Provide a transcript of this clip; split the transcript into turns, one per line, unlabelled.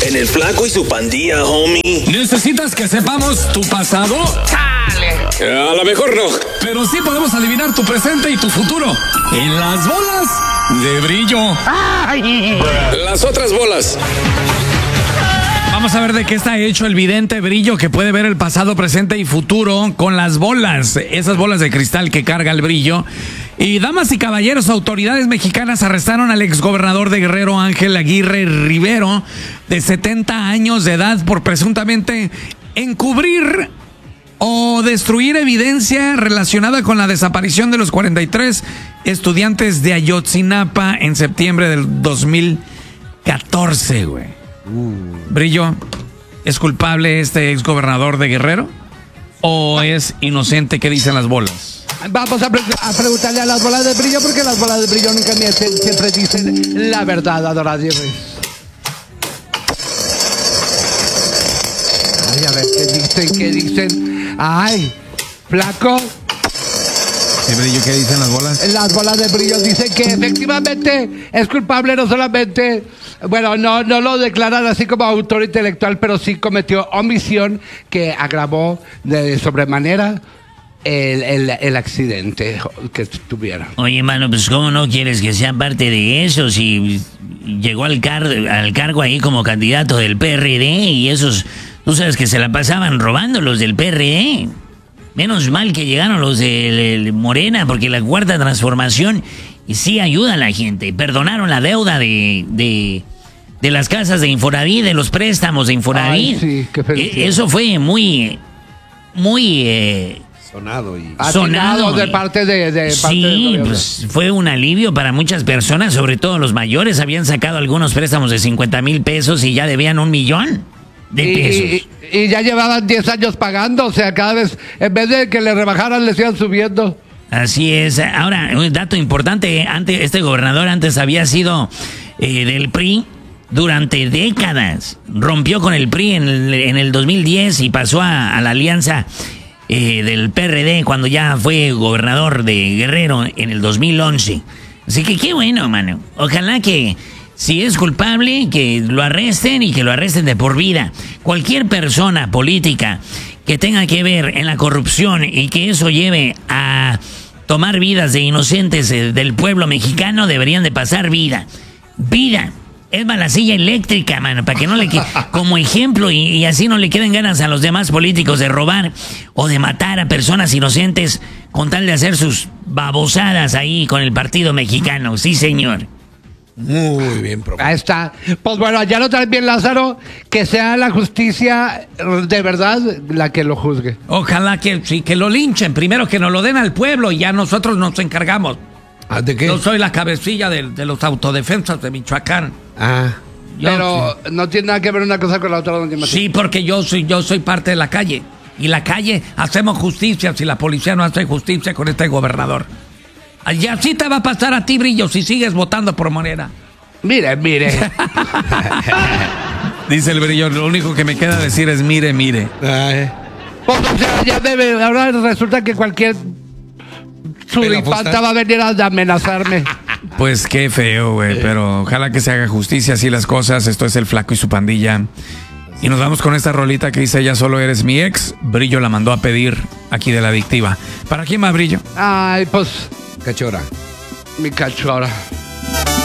En el Flaco y su Pandilla, homie.
¿Necesitas que sepamos tu pasado?
A lo mejor no.
Pero sí podemos adivinar tu presente y tu futuro. En las bolas de brillo.
Las otras bolas.
Vamos a ver de qué está hecho el vidente Brillo, que puede ver el pasado, presente y futuro con las bolas, esas bolas de cristal que carga el Brillo. Y damas y caballeros, autoridades mexicanas arrestaron al exgobernador de Guerrero, Ángel Aguirre Rivero, de 70 años de edad, por presuntamente encubrir o destruir evidencia relacionada con la desaparición de los 43 estudiantes de Ayotzinapa en septiembre del 2014, güey. Brillo, ¿es culpable este exgobernador de Guerrero o es inocente? ¿Qué dicen las bolas?
Vamos a preguntarle a las bolas de Brillo, porque las bolas de Brillo nunca mienten, siempre dicen la verdad, Adora Díaz. Ay, a ver, ¿qué dicen? Ay, Flaco.
Brillo, ¿qué dicen las bolas?
Las bolas de Brillo dicen que efectivamente es culpable, no solamente, bueno, no lo declaran así como autor intelectual, pero sí cometió omisión que agravó de sobremanera el accidente que tuvieron.
Oye, mano, pues ¿cómo no quieres que sea parte de eso? Si llegó al cargo ahí como candidato del PRD y esos, tú sabes que se la pasaban robando los del PRD. Menos mal que llegaron los de Morena, porque la cuarta transformación sí ayuda a la gente. Perdonaron la deuda de las casas de Infonavit, de los préstamos de Infonavit.
Ay, sí, qué felicidad.
Eso fue muy
sonado de parte de
sí, pues fue un alivio para muchas personas, sobre todo los mayores. Habían sacado algunos préstamos de 50,000 pesos y ya debían 1,000,000 de pesos.
Y ya llevaban 10 años pagando, o sea, cada vez, en vez de que le rebajaran, le sigan subiendo.
Así es. Ahora, un dato importante, este gobernador antes había sido del PRI durante décadas. Rompió con el PRI en el 2010 y pasó a la alianza del PRD cuando ya fue gobernador de Guerrero en el 2011. Así que qué bueno, mano. Ojalá que si es culpable, que lo arresten y que lo arresten de por vida. Cualquier persona política que tenga que ver en la corrupción y que eso lleve a tomar vidas de inocentes del pueblo mexicano deberían de pasar vida. Vida. Es más, la silla eléctrica, mano, para que no le como ejemplo y así no le queden ganas a los demás políticos de robar o de matar a personas inocentes con tal de hacer sus babosadas ahí con el partido mexicano. Sí, señor.
Muy bien, profe.
Ahí está. Pues bueno, ya lo traes bien, Lázaro, que sea la justicia de verdad la que lo juzgue.
Ojalá que sí, que lo linchen. Primero que nos lo den al pueblo y ya nosotros nos encargamos.
¿De qué?
Yo soy la cabecilla de los autodefensas de Michoacán.
Pero no tiene nada que ver una cosa con la otra, don Martín.
Sí, porque yo soy parte de la calle. Y la calle hacemos justicia si la policía no hace justicia con este gobernador. Y así te va a pasar a ti, Brillo, si sigues votando por Morena.
Mire.
Dice el Brillo, lo único que me queda decir es mire.
Pues, o sea, ya debe. Ahora resulta que cualquier suripanta va a venir a amenazarme.
Pues qué feo, güey, pero ojalá que se haga justicia así las cosas. Esto es El Flaco y su Pandilla. Y nos vamos con esta rolita que dice Ya solo eres mi ex. Brillo la mandó a pedir aquí de La Adictiva. ¿Para quién más, Brillo?
Ay, pues
Cachora.
mi cachora.